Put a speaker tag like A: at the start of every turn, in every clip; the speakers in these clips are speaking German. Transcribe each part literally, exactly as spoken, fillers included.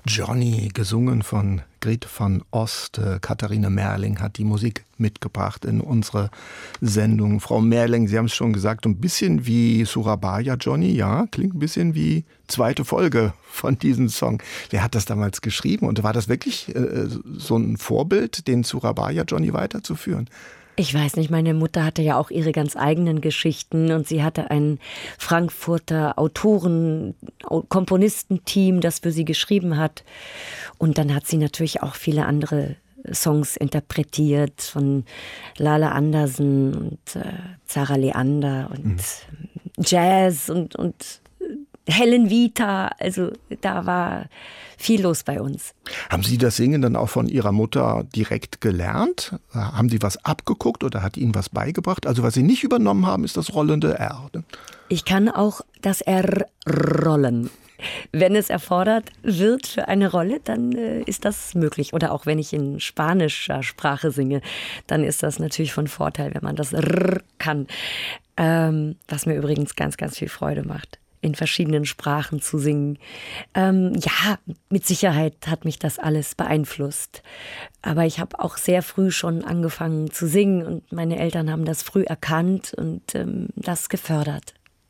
A: Johnny, gesungen von Griet van Ost. Katharina Merling hat die Musik mitgebracht in unsere Sendung. Frau Merling, Sie haben es schon gesagt, ein bisschen wie Surabaya Johnny, ja, klingt ein bisschen wie zweite Folge von diesem Song. Wer hat das damals geschrieben und war das wirklich äh, so ein Vorbild, den Surabaya Johnny weiterzuführen?
B: Ich weiß nicht, meine Mutter hatte ja auch ihre ganz eigenen Geschichten und sie hatte ein Frankfurter Autoren-, Komponistenteam, das für sie geschrieben hat. Und dann hat sie natürlich auch viele andere Songs interpretiert von Lala Andersen und äh, Zara Leander und mhm. Jazz und, und Helen Vita, also da war viel los bei uns.
A: Haben Sie das Singen dann auch von Ihrer Mutter direkt gelernt? Haben Sie was abgeguckt oder hat Ihnen was beigebracht? Also was Sie nicht übernommen haben, ist das rollende R.
B: Ich kann auch das R rollen. Wenn es erfordert wird für eine Rolle, dann äh, ist das möglich. Oder auch wenn ich in spanischer Sprache singe, dann ist das natürlich von Vorteil, wenn man das R kann. Ähm, was mir übrigens ganz, ganz viel Freude macht, in verschiedenen Sprachen zu singen. Ähm, ja, mit Sicherheit hat mich das alles beeinflusst. Aber ich habe auch sehr früh schon angefangen zu singen und meine Eltern haben das früh erkannt und ähm, das gefördert.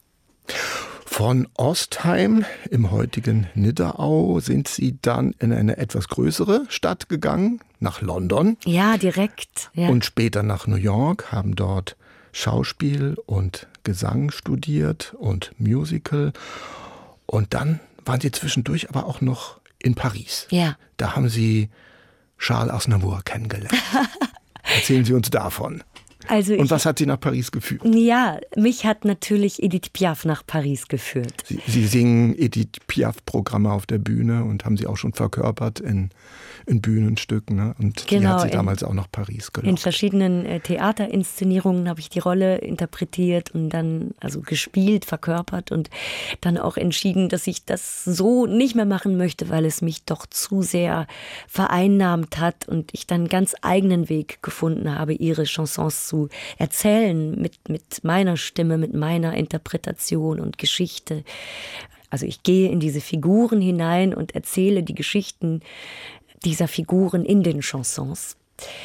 A: Von Ostheim im heutigen Nidderau sind Sie dann in eine etwas größere Stadt gegangen, nach London.
B: Ja, direkt. Ja.
A: Und später nach New York, haben dort Schauspiel und Gesang studiert und Musical. Und dann waren Sie zwischendurch aber auch noch in Paris.
B: Ja.
A: Da haben Sie Charles Aznavour kennengelernt. Erzählen Sie uns davon.
B: Also
A: und
B: ich,
A: was hat Sie nach Paris geführt?
B: Ja, mich hat natürlich Edith Piaf nach Paris geführt.
A: Sie, Sie singen Edith Piaf-Programme auf der Bühne und haben sie auch schon verkörpert in, in Bühnenstücken. Ne? Und
B: genau,
A: die hat sie
B: in,
A: damals auch nach Paris gelockt.
B: In verschiedenen äh, Theaterinszenierungen habe ich die Rolle interpretiert und dann also gespielt, verkörpert und dann auch entschieden, dass ich das so nicht mehr machen möchte, weil es mich doch zu sehr vereinnahmt hat und ich dann einen ganz eigenen Weg gefunden habe, ihre Chansons zu erzählen mit, mit meiner Stimme, mit meiner Interpretation und Geschichte. Also ich gehe in diese Figuren hinein und erzähle die Geschichten dieser Figuren in den Chansons.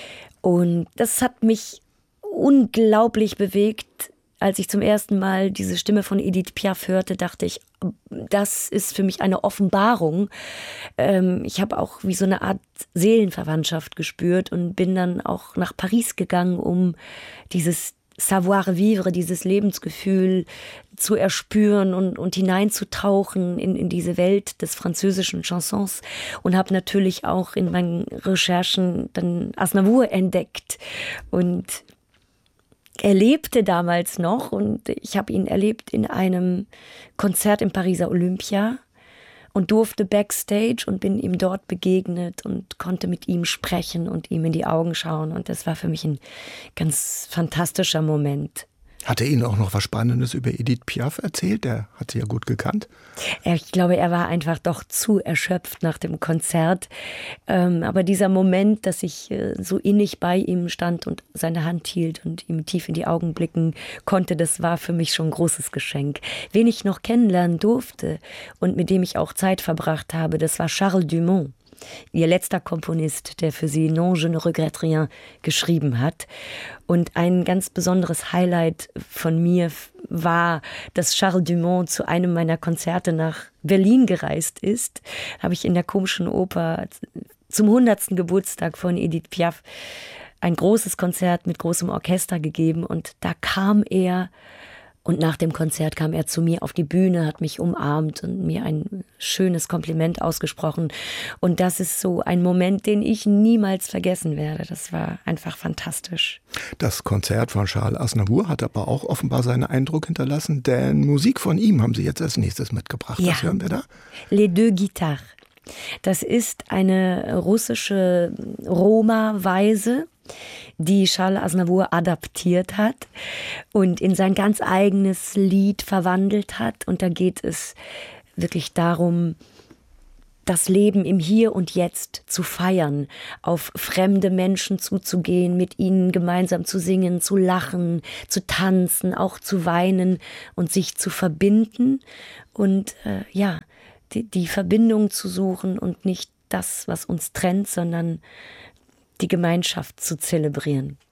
B: Und das hat mich unglaublich bewegt. Als ich zum ersten Mal diese Stimme von Edith Piaf hörte, dachte ich, das ist für mich eine Offenbarung. Ich habe auch wie so eine Art Seelenverwandtschaft gespürt und bin dann auch nach Paris gegangen, um dieses Savoir-vivre, dieses Lebensgefühl zu erspüren und, und hineinzutauchen in, in diese Welt des französischen Chansons und habe natürlich auch in meinen Recherchen dann Aznavour entdeckt und er lebte damals noch und ich habe ihn erlebt in einem Konzert im Pariser Olympia und durfte backstage und bin ihm dort begegnet und konnte mit ihm sprechen und ihm in die Augen schauen. Und das war für mich ein ganz fantastischer Moment.
A: Hat er Ihnen auch noch was Spannendes über Edith Piaf erzählt? Der hat sie ja gut gekannt.
B: Ich glaube, er war einfach doch zu erschöpft nach dem Konzert. Aber dieser Moment, dass ich so innig bei ihm stand und seine Hand hielt und ihm tief in die Augen blicken konnte, das war für mich schon ein großes Geschenk. Wen ich noch kennenlernen durfte und mit dem ich auch Zeit verbracht habe, das war Charles Dumont. Ihr letzter Komponist, der für sie Non, je ne regrette rien geschrieben hat. Und ein ganz besonderes Highlight von mir war, dass Charles Dumont zu einem meiner Konzerte nach Berlin gereist ist. Habe ich in der Komischen Oper zum hundertsten Geburtstag von Edith Piaf ein großes Konzert mit großem Orchester gegeben. Und da kam er und nach dem Konzert kam er zu mir auf die Bühne, hat mich umarmt und mir ein schönes Kompliment ausgesprochen. Und das ist so ein Moment, den ich niemals vergessen werde. Das war einfach fantastisch.
A: Das Konzert von Charles Aznavour hat aber auch offenbar seinen Eindruck hinterlassen, denn Musik von ihm haben Sie jetzt als nächstes mitgebracht.
B: Ja.
A: Was hören wir da?
B: Les deux guitares. Das ist eine russische Roma-Weise, die Charles Aznavour adaptiert hat und in sein ganz eigenes Lied verwandelt hat. Und da geht es wirklich darum, das Leben im Hier und Jetzt zu feiern, auf fremde Menschen zuzugehen, mit ihnen gemeinsam zu singen, zu lachen, zu tanzen, auch zu weinen und sich zu verbinden und äh, ja, die, die Verbindung zu suchen und nicht das, was uns trennt, sondern die Gemeinschaft zu zelebrieren.